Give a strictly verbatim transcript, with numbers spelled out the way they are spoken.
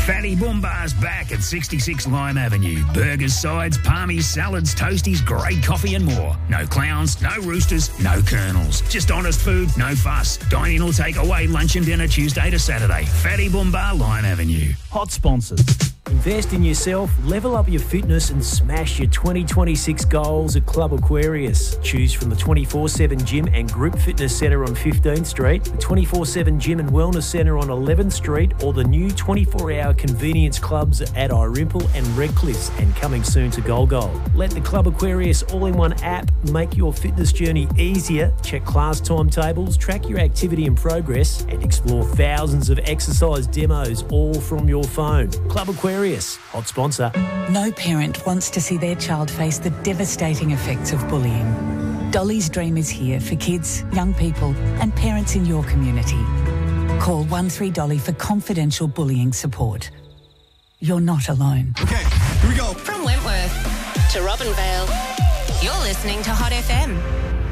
Fatty Boombar's back at sixty-six Lime Avenue. Burgers, sides, palmies, salads, toasties, great coffee and more. No clowns, no roosters, no colonels. Just honest food, no fuss. Dine in or take away lunch and dinner Tuesday to Saturday. Fatty Boombar, Lime Avenue. Hot sponsors. Invest in yourself, level up your fitness and smash your twenty twenty-six goals at Club Aquarius. Choose from the twenty-four seven Gym and Group Fitness Centre on fifteenth Street, the twenty-four seven Gym and Wellness Centre on eleventh Street, or the new twenty-four hour convenience clubs at Irimple and Redcliffs, and coming soon to Golgol. Let the Club Aquarius all-in-one app make your fitness journey easier. Check class timetables, track your activity and progress, and explore thousands of exercise demos all from your phone. Club Aquarius, hot sponsor. No parent wants to see their child face the devastating effects of bullying. Dolly's Dream is here for kids, young people and parents in your community. Call one three Dolly for confidential bullying support. You're not alone. Okay, here we go. From Wentworth to Robinvale, you're listening to Hot F M.